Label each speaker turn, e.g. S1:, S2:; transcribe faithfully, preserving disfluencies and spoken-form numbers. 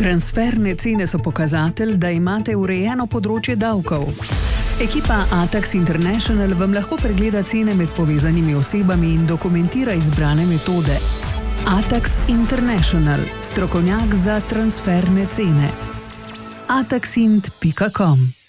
S1: Transferne cene so pokazatelj, da imate urejeno področje davkov. Ekipa Atax International vam lahko pregleda cene med povezanimi osebami in dokumentira izbrane metode. Atax International, strokovnjak za transferne cene. ataxint pika com